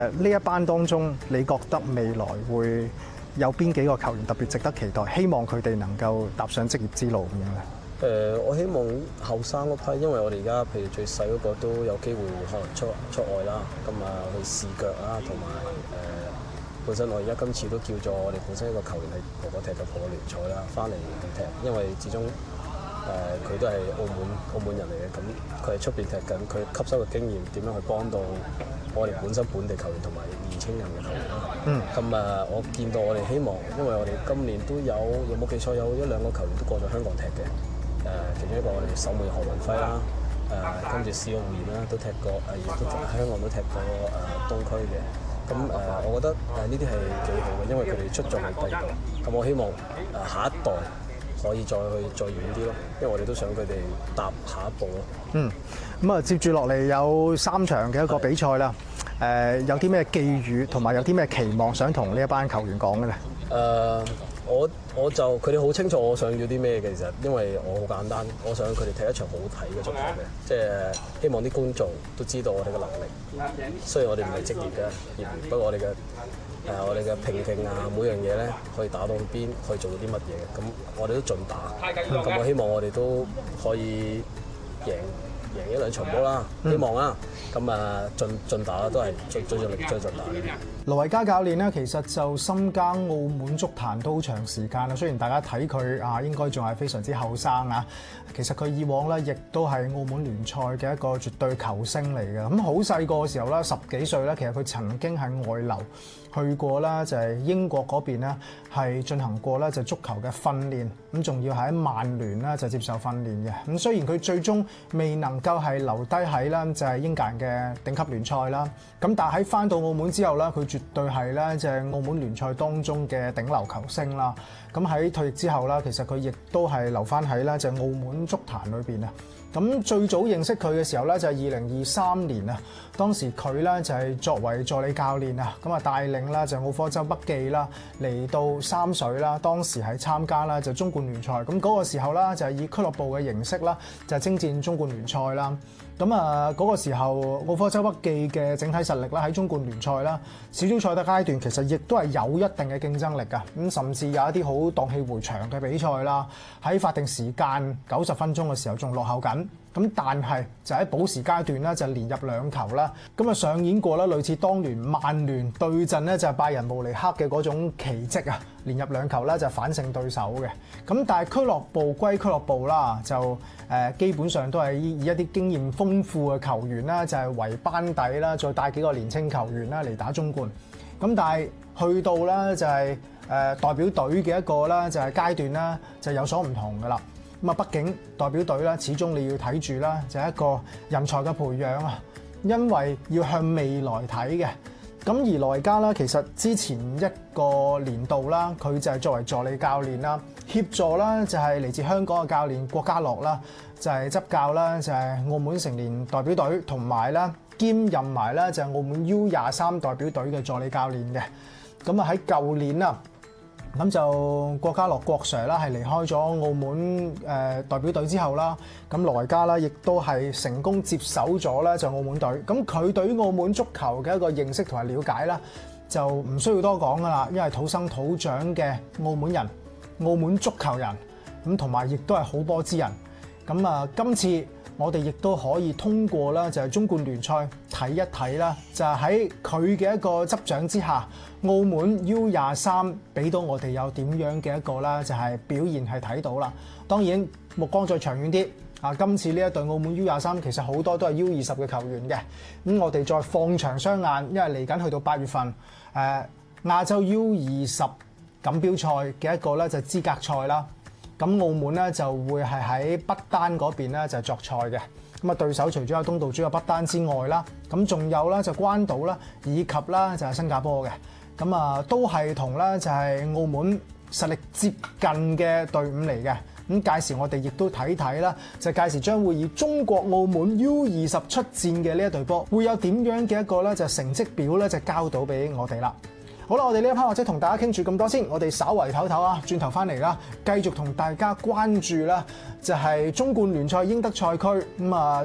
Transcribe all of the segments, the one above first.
呢一班當中，你覺得未來會有邊幾個球員特別值得期待？希望佢哋能夠踏上職業之路咁樣咧。 我希望後生嗰批，因為我哋而家譬如最細嗰個都有機會可能出外啦，咁去試腳啦，同埋本身我而家今次都叫咗我哋本身一個球員係哥哥踢嘅葡國聯賽啦，翻嚟踢，因為始終佢都係澳門人嚟嘅，咁佢喺出邊踢緊，佢吸收嘅經驗點樣去幫到我哋本身本地球員同埋年青人嘅球員啦。咁我見到我哋希望，因為我哋今年都有冇記錯有一兩個球員都過咗香港踢嘅。其中一個我哋守門何文輝啦，跟住試過胡言啦，都踢過，亦都喺香港都踢過東區嘅。咁我覺得呢啲係幾好嘅，因為佢哋出咗去第二度。咁我希望下一代可以再遠啲咯，因為我哋都想佢哋踏下一步咯。 咁啊，接住落嚟有3場嘅一個比賽啦。有啲咩寄語同埋有啲咩期望想同呢一班球員講嘅咧？ 我就佢哋好清楚我想要啲咩嘅，其實因為我好簡單，我想佢哋踢一場好睇嘅足球嘅，即係希望啲觀眾都知道我哋嘅能力。雖然我哋唔係職業嘅業餘，不過我哋嘅拼勁啊，每樣嘢咧可以打到邊，可以做到啲乜嘢嘅，咁我哋都盡打。咁我希望我哋都可以贏一兩場波啦，希望啦。咁盡打啦，都係最盡力最盡打嘅。 盧維嘉教練咧，其實就深耕澳門足壇都好長時間啦。雖然大家睇佢應該仲係非常之後生啊，其實佢以往咧亦都係澳門聯賽嘅一個絕對球星嚟嘅。咁好細個嘅時候咧，10幾歲咧，其實佢曾經係外流去過啦，就係英國嗰邊咧係進行過咧就足球嘅訓練，咁仲要喺曼聯咧就接受訓練嘅。咁雖然佢最終未能夠係留低喺啦就係英格蘭嘅頂級聯賽啦，咁但係喺翻到澳門之後咧，佢絕對係咧就係澳門聯賽當中嘅頂流球星啦。咁喺退役之後啦，其實佢亦都係留翻喺咧就係澳門足壇裏邊啊。咁最早認識佢嘅時候咧就係2023年啊，當時佢咧就係作為助理教練啊，咁啊帶領啦就澳科州北記啦嚟到三水啦，當時係參加啦就中冠聯賽，咁嗰個時候啦就係以俱樂部嘅形式啦就征戰中冠聯賽啦。咁嗰個時候澳科州北記嘅整體實力啦喺中冠聯賽啦小組賽嘅階段其實亦都係有一定嘅競爭力㗎，咁甚至有一啲好蕩氣迴腸嘅比賽啦，喺法定時間90分鐘嘅時候仲落後緊。咁但係就喺補時階段咧，就連入2球啦。咁啊上演過啦，類似當年曼聯對陣咧就係拜仁慕尼黑嘅嗰種奇蹟啊！連入2球咧就反勝對手嘅。咁但係俱樂部歸俱樂部啦，就基本上都係以一啲經驗豐富嘅球員啦，就係為班底啦，再帶幾個年青球員啦嚟打中冠。咁但係去到咧就係代表隊嘅一個啦，就係階段啦，就有所唔同噶啦。咁啊，畢竟代表隊啦，始終你要睇住啦，就係一個人才嘅培養啊，因為要向未來睇嘅。咁而盧維嘉啦，其實之前一個年度啦，佢就係作為助理教練啦，協助啦就係嚟自香港嘅教練郭家樂啦，就係執教啦，就係澳門成年代表隊，同埋啦兼任埋啦就係澳門 U23代表隊嘅助理教練嘅。咁啊喺舊年啦。咁就郭家樂郭 Sir 啦，係離開咗澳門代表隊之後啦，咁盧維嘉啦，亦都係成功接手咗咧就澳門隊。咁佢對於澳門足球嘅一個認識同埋了解啦，就唔需要多講噶啦，因為土生土長嘅澳門人、澳門足球人，咁同埋亦都係好波之人。咁今次我哋亦都可以通過啦，就係中冠聯賽睇一睇啦，就係喺佢嘅一個執掌之下，澳門 U23 俾到我哋有點樣嘅一個啦，就係表現係睇到啦。當然目光再長遠啲啊，今次呢一隊澳門 U23 其實好多都係 U20 嘅球員嘅，咁我哋再放長雙眼，因為嚟緊去到8月份亞洲 U20 錦標賽嘅一個咧就係資格賽啦。咁澳門咧就會係喺不丹嗰邊咧就作賽嘅，咁啊對手除咗有東道主嘅不丹之外啦，咁仲有啦就關島啦，以及啦就係新加坡嘅，咁啊都係同咧就係澳門實力接近嘅隊伍嚟嘅。咁屆時我哋亦都睇睇啦，就屆時將會以中國澳門 U20 出戰嘅呢一隊波，會有點樣嘅一個咧就成績表咧就交到俾我哋啦。好啦，我哋呢一 part 或者同大家傾住咁多先，我哋稍為唞唞啊，轉頭翻嚟啦，繼續同大家關注啦，就係中冠聯賽英德賽區咁啊，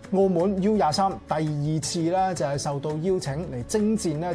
澳門 U23第二次咧就係受到邀請嚟征戰咧